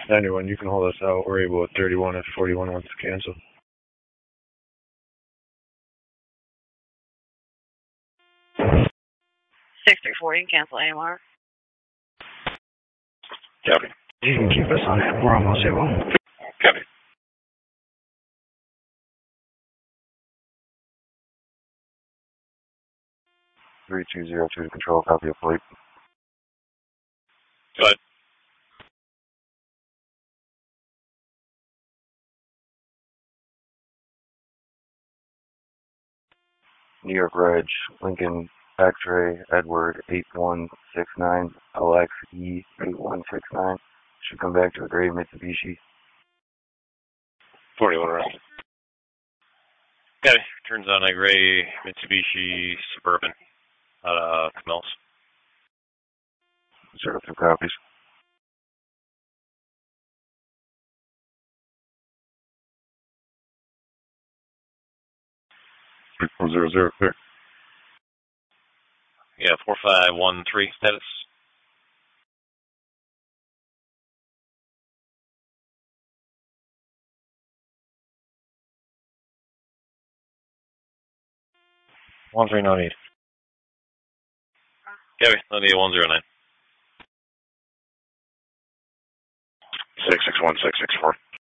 91, you can hold us out. We're able at 31 if 41 wants to cancel. 634, you can cancel AMR. Copy. You can keep us on it. We're almost able. Copy. Three two zero two to control. Copy of flight. Go ahead. New York Reg, Lincoln X-ray, Edward 8169, LXE 8169. Should come back to a gray Mitsubishi. 41 around. Okay, turns on a gray Mitsubishi Suburban out of Camillus. 02 copies. 3400, clear. Yeah, 4513 status. One three no need. Gabby, 98109. 661664.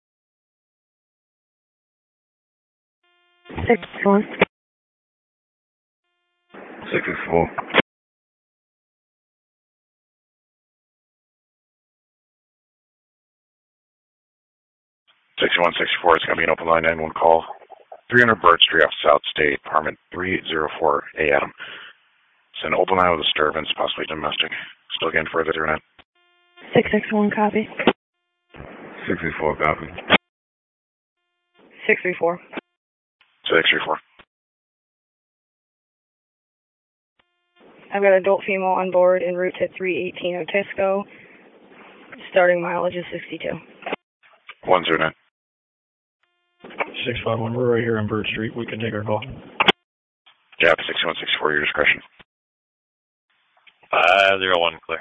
661. 664. 6164, it's going to be an open line 91 call. 300 Bird Street off South State, apartment 304A, Adam. It's an open line with disturbance, possibly domestic. Still getting further through that. 661, copy. 664, copy. 634. 634. I've got adult female on board en route to 318 Otisco. Starting mileage is 62. 109. 651, we're right here on Bird Street. We can take our call. Yeah, 6164, your discretion. 501, clear.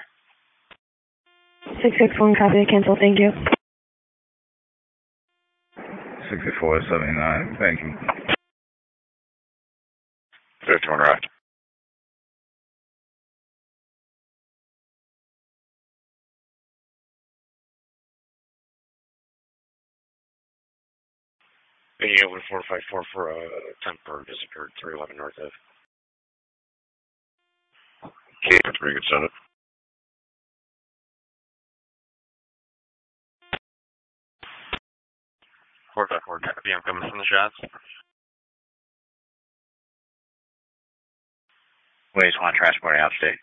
661, copy to cancel, thank you. 6479, thank you. 51 right. Video 1454 for a temper disappeared 311 North Ave. Okay, that's pretty good setup. Four copy, I'm coming from the shots. Ways want transporting out state.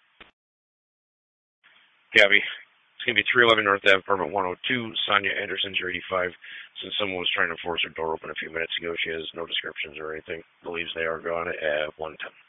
Gabby, it's going to be 311 North Ave, apartment 102, Sonia Anderson, 085. Since someone was trying to force her door open a few minutes ago, she has no descriptions or anything. Believes they are gone at 110.